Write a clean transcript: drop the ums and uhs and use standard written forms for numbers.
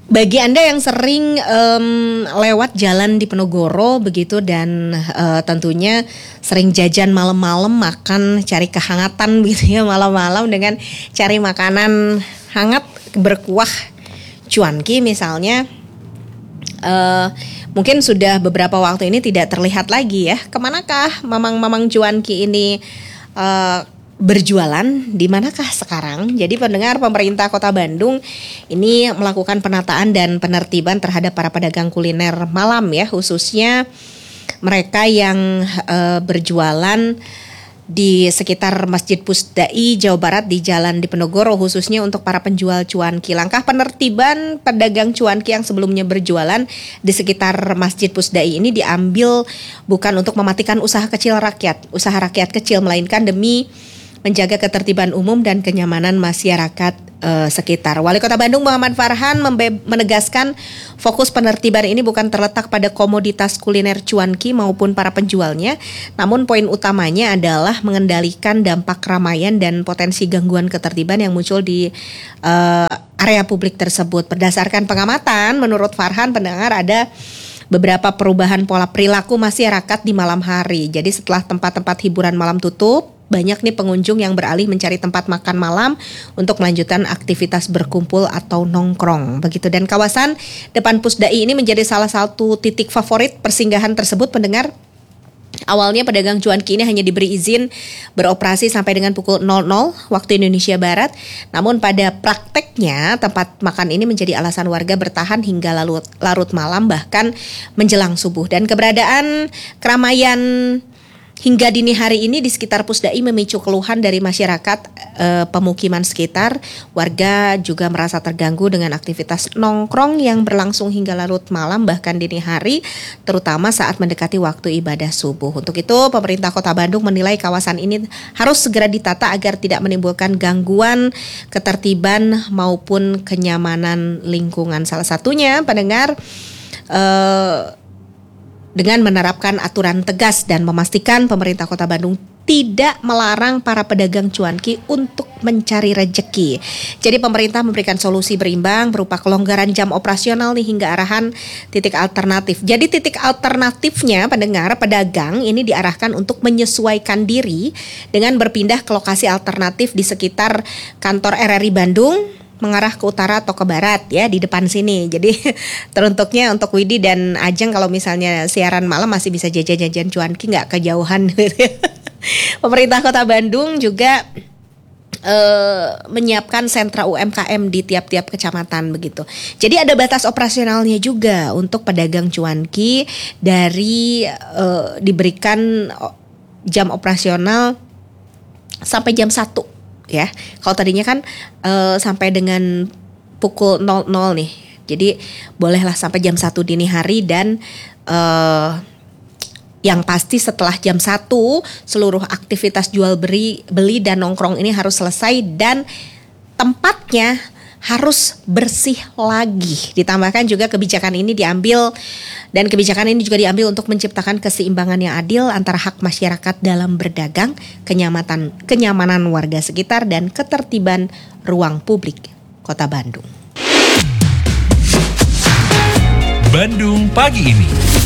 Bagi Anda yang sering lewat jalan di Penogoro begitu dan tentunya sering jajan malam-malam, makan cari kehangatan gitu ya malam-malam dengan cari makanan hangat berkuah cuanki misalnya, mungkin sudah beberapa waktu ini tidak terlihat lagi ya. Kemanakah mamang-mamang cuanki ini berjualan, di manakah sekarang? Jadi pendengar, pemerintah Kota Bandung ini melakukan penataan dan penertiban terhadap para pedagang kuliner malam ya, khususnya mereka yang berjualan di sekitar Masjid Pusdai Jawa Barat di Jalan Diponegoro, khususnya untuk para penjual cuanki. Langkah penertiban pedagang cuanki yang sebelumnya berjualan di sekitar Masjid Pusdai ini diambil bukan untuk mematikan usaha rakyat kecil, melainkan demi menjaga ketertiban umum dan kenyamanan masyarakat sekitar. Wali Kota Bandung Muhammad Farhan menegaskan fokus penertiban ini bukan terletak pada komoditas kuliner cuanki maupun para penjualnya, namun poin utamanya adalah mengendalikan dampak keramaian dan potensi gangguan ketertiban yang muncul di area publik tersebut. Berdasarkan pengamatan, menurut Farhan, pendengar, ada beberapa perubahan pola perilaku masyarakat di malam hari. Jadi setelah tempat-tempat hiburan malam tutup, banyak nih pengunjung yang beralih mencari tempat makan malam untuk melanjutkan aktivitas berkumpul atau nongkrong begitu. Dan kawasan depan Pusdai ini menjadi salah satu titik favorit persinggahan tersebut, pendengar. Awalnya pedagang cuanki ini hanya diberi izin beroperasi sampai dengan pukul 00 waktu Indonesia Barat. Namun pada prakteknya tempat makan ini menjadi alasan warga bertahan hingga larut malam bahkan menjelang subuh. Dan keberadaan keramaian hingga dini hari ini di sekitar Pusdai memicu keluhan dari masyarakat pemukiman sekitar. Warga juga merasa terganggu dengan aktivitas nongkrong yang berlangsung hingga larut malam bahkan dini hari, terutama saat mendekati waktu ibadah subuh. Untuk itu, pemerintah Kota Bandung menilai kawasan ini harus segera ditata agar tidak menimbulkan gangguan ketertiban maupun kenyamanan lingkungan. Salah satunya, pendengar, dengan menerapkan aturan tegas dan memastikan pemerintah Kota Bandung tidak melarang para pedagang cuanki untuk mencari rejeki. Jadi pemerintah memberikan solusi berimbang berupa kelonggaran jam operasional nih hingga arahan titik alternatif. Jadi titik alternatifnya, pendengar, pedagang ini diarahkan untuk menyesuaikan diri dengan berpindah ke lokasi alternatif di sekitar kantor RRI Bandung, mengarah ke utara atau ke barat ya di depan sini. Jadi teruntuknya untuk Widi dan Ajeng kalau misalnya siaran malam masih bisa jajan-jajan cuanki nggak kejauhan. Pemerintah Kota Bandung juga menyiapkan sentra UMKM di tiap-tiap kecamatan begitu. Jadi ada batas operasionalnya juga untuk pedagang cuanki, dari diberikan jam operasional sampai jam 1. Ya, kalau tadinya kan sampai dengan pukul 00 nih. Jadi bolehlah sampai jam 1 dini hari dan yang pasti setelah jam 1 seluruh aktivitas jual beli dan nongkrong ini harus selesai dan tempatnya harus bersih lagi. Ditambahkan juga kebijakan ini diambil untuk menciptakan keseimbangan yang adil antara hak masyarakat dalam berdagang, kenyamanan warga sekitar, dan ketertiban ruang publik Kota Bandung. Bandung Pagi Ini.